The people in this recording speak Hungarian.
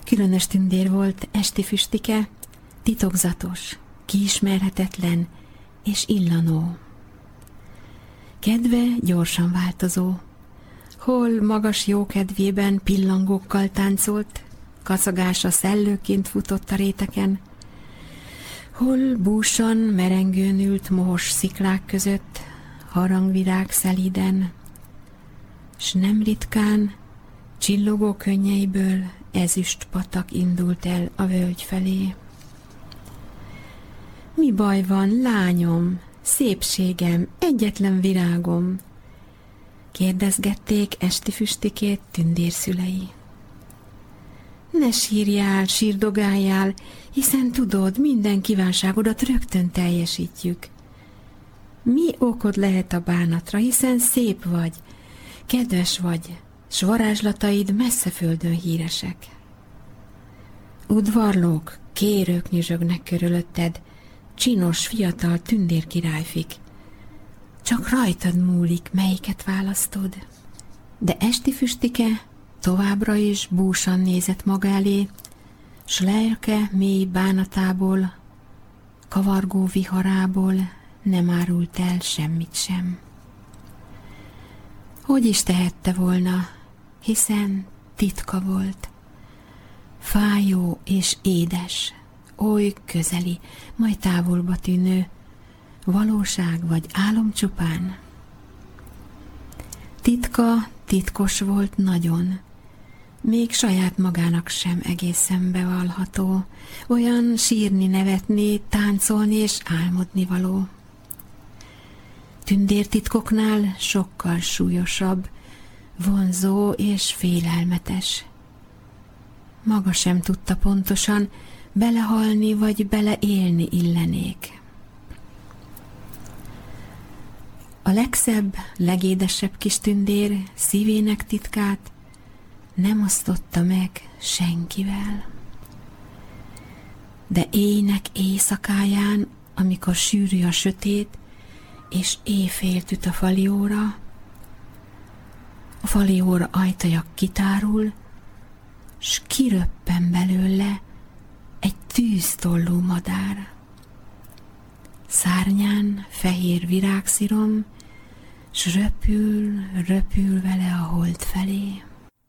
Különös tündér volt esti füstike, titokzatos, kiismerhetetlen és illanó. Kedve gyorsan változó. Hol magas jókedvében pillangókkal táncolt, kacagása szellőként futott a réteken, hol búsan merengőn ült mohos sziklák között, harangvirág szelíden, s nem ritkán csillogó könnyeiből ezüst patak indult el a völgy felé. Mi baj van, lányom, szépségem, egyetlen virágom? Kérdezgették esti füstikét tündérszülei. Ne sírjál, sírdogáljál, hiszen tudod, minden kívánságodat rögtön teljesítjük. Mi okod lehet a bánatra, hiszen szép vagy, kedves vagy, s varázslataid messze földön híresek. Udvarlók, kérők nyüzsögnek körülötted, csinos, fiatal tündérkirályfik. Csak rajtad múlik, melyiket választod. De esti füstike továbbra is búsan nézett maga elé, s lelke mély bánatából, kavargó viharából nem árult el semmit sem. Hogy is tehette volna, hiszen titka volt. Fájó és édes, oly közeli, majd távolba tűnő, valóság vagy álom csupán. Titka titkos volt nagyon, még saját magának sem egészen bevallható, olyan sírni, nevetni, táncolni és álmodni való. Tündértitkoknál sokkal súlyosabb, vonzó és félelmetes. Maga sem tudta pontosan, belehalni vagy beleélni illenék. A legszebb, legédesebb kis tündér szívének titkát nem osztotta meg senkivel. De éjnek éjszakáján, amikor sűrű a sötét, és éjfélt üt a falióra ajtaja kitárul, s kiröppen belőle egy tűztollú madár. Szárnyán fehér virágszirom, s röpül vele a hold felé.